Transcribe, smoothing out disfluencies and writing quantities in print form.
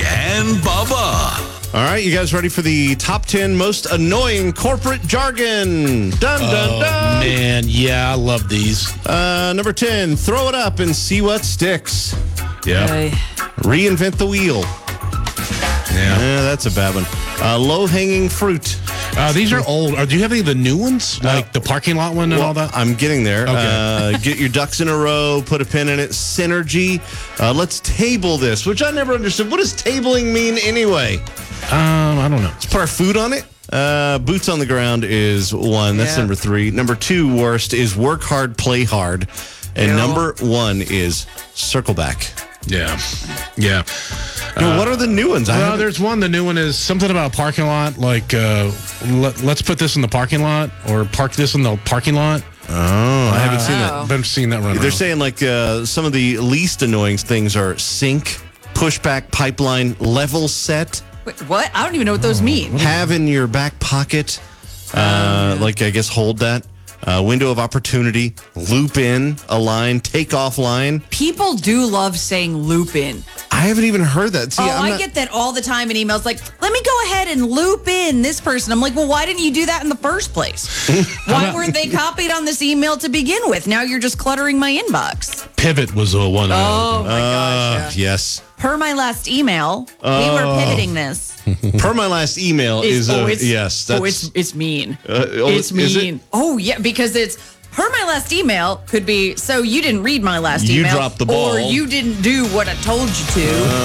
and Bubba. All right, you guys ready for the top 10 most annoying corporate jargon? Dun, dun, dun. Man, yeah, I love these. Number 10, throw it up and see what sticks. Yeah. Reinvent the wheel. Yeah. That's a bad one. Low-hanging fruit. These are old. Do you have any of the new ones? Like the parking lot one and all that? I'm getting there. Okay. Get your ducks in a row, put a pin in it. Synergy. Let's table this, which I never understood. What does tabling mean anyway? I don't know. Let's put our food on it. Boots on the ground is one. That's number 3. Number 2, worst, is work hard, play hard. And number 1 is circle back. Yeah. Yeah. What are the new ones? Well, there's one. The new one is something about parking lot. Like, let's put this in the parking lot or park this in the parking lot. Oh, I haven't seen that. I've been seeing that run They're around. saying like some of the least annoying things are sync, pushback, pipeline, level set, Wait, what? I don't even know what those mean. have in your back pocket, like I guess hold that, window of opportunity, loop in, align, take off line. People do love saying loop in. I haven't even heard that. See, I get that all the time in emails. Like, let me go ahead and loop in this person. I'm like, well, why didn't you do that in the first place? Why weren't they copied on this email to begin with? Now you're just cluttering my inbox. Pivot was the one. Oh, my gosh. Yeah. Yes. Per my last email, we were pivoting this. Per my last email is yes. That's, it's mean. is It's it? mean. Oh, yeah, because it's per my last email could be, so you didn't read my last You email. dropped the ball. Or you didn't do what I told you to.